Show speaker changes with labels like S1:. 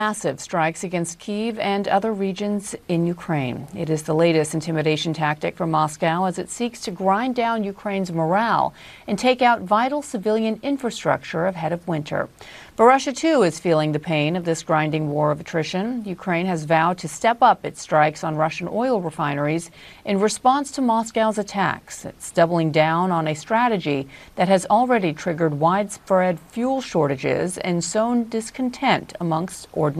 S1: Massive strikes against Kyiv and other regions in Ukraine. It is the latest intimidation tactic from Moscow as it seeks to grind down Ukraine's morale and take out vital civilian infrastructure ahead of winter. But Russia, too, is feeling the pain of this grinding war of attrition. Ukraine has vowed to step up its strikes on Russian oil refineries in response to Moscow's attacks. It's doubling down on a strategy that has already triggered widespread fuel shortages and sown discontent amongst ordinary